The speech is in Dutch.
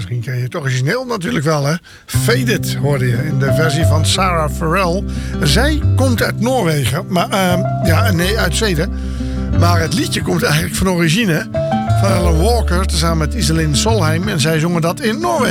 Misschien ken je het origineel natuurlijk wel, hè? Faded hoorde je in de versie van Sarah Farrell. Zij komt uit Noorwegen, maar uit Zweden. Maar het liedje komt eigenlijk van origine van Alan Walker, tezamen met Iselin Solheim. En zij zongen dat in Noorwegen.